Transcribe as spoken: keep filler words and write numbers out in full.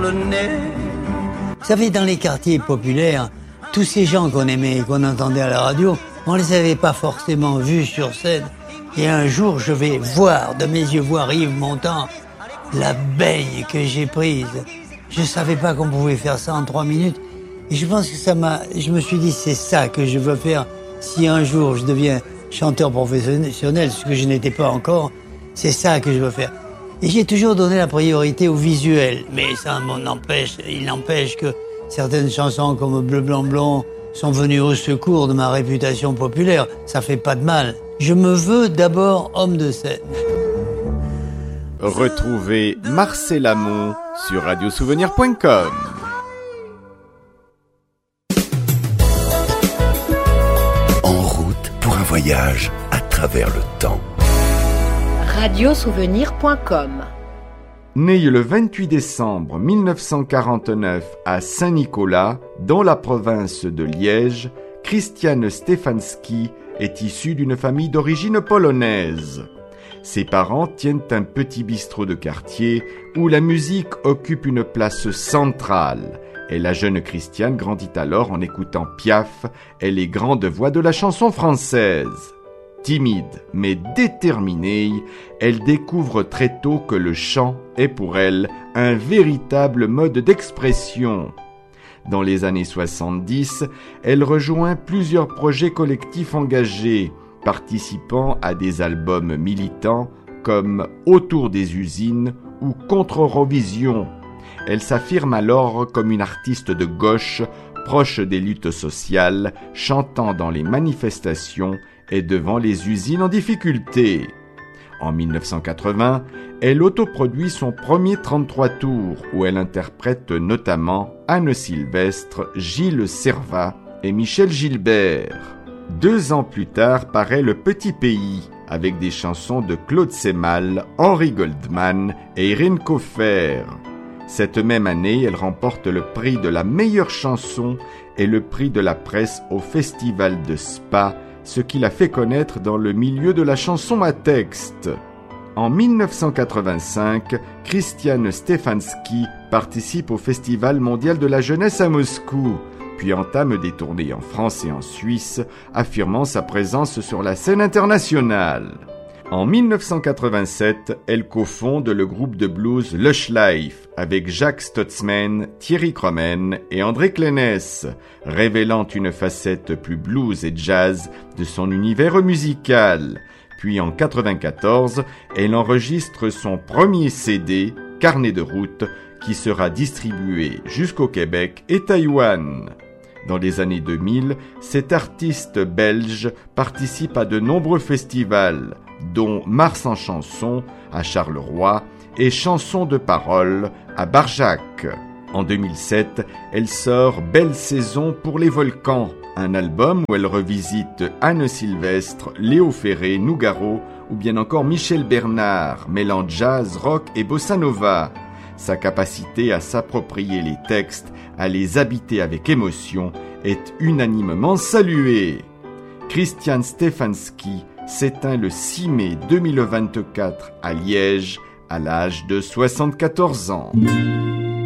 polonais. Vous savez, dans les quartiers populaires, tous ces gens qu'on aimait et qu'on entendait à la radio, on les avait pas forcément vus sur scène. Et un jour, je vais voir, de mes yeux voir Yves Montand, la baigne que j'ai prise. Je savais pas qu'on pouvait faire ça en trois minutes. Et je pense que ça m'a... Je me suis dit, c'est ça que je veux faire. Si un jour je deviens chanteur professionnel, ce que je n'étais pas encore, c'est ça que je veux faire. Et j'ai toujours donné la priorité au visuel. Mais ça m'en empêche, il n'empêche que certaines chansons comme Bleu, Blanc, Blond sont venues au secours de ma réputation populaire. Ça fait pas de mal. Je me veux d'abord homme de scène. Retrouvez Marcel Amont sur radio souvenir point com. En route pour un voyage à travers le temps. radio souvenir point com. Né le vingt-huit décembre mille neuf cent quarante-neuf à Saint-Nicolas, dans la province de Liège, Krystian Stefanski est issu d'une famille d'origine polonaise. Ses parents tiennent un petit bistrot de quartier où la musique occupe une place centrale. Et la jeune Krystian grandit alors en écoutant Piaf et les grandes voix de la chanson française. Timide mais déterminée, elle découvre très tôt que le chant est pour elle un véritable mode d'expression. Dans les années soixante-dix, elle rejoint plusieurs projets collectifs engagés, participant à des albums militants comme Autour des usines ou Contre Eurovision. Elle s'affirme alors comme une artiste de gauche, proche des luttes sociales, chantant dans les manifestations et devant les usines en difficulté. En mille neuf cent quatre-vingts, elle autoproduit son premier trente-trois tours, où elle interprète notamment Anne Sylvestre, Gilles Servat et Michel Gilbert. Deux ans plus tard paraît Le Petit Pays, avec des chansons de Claude Semmal, Henry Goldman et Irène Koffer. Cette même année, elle remporte le prix de la meilleure chanson et le prix de la presse au Festival de Spa, ce qui l'a fait connaître dans le milieu de la chanson à texte. En mille neuf cent quatre-vingt-cinq, Krystian Stefanski participe au Festival mondial de la jeunesse à Moscou, puis entame des tournées en France et en Suisse, affirmant sa présence sur la scène internationale. En mille neuf cent quatre-vingt-sept, elle cofonde le groupe de blues Lush Life avec Jacques Stutzman, Thierry Cromen et André Clénès, révélant une facette plus blues et jazz de son univers musical. Puis en quatre-vingt-quatorze, elle enregistre son premier C D, Carnet de route, qui sera distribué jusqu'au Québec et Taïwan. Dans les années deux mille, cet artiste belge participe à de nombreux festivals, dont Mars en chanson à Charleroi et Chansons de parole à Barjac. En deux mille sept, elle sort Belle saison pour les volcans, un album où elle revisite Anne Sylvestre, Léo Ferré, Nougaro ou bien encore Michel Bernard, mêlant jazz, rock et bossa nova. Sa capacité à s'approprier les textes, à les habiter avec émotion, est unanimement saluée. Krystian Stefanski s'éteint le six mai deux mille vingt-quatre à Liège, à l'âge de soixante-quatorze ans.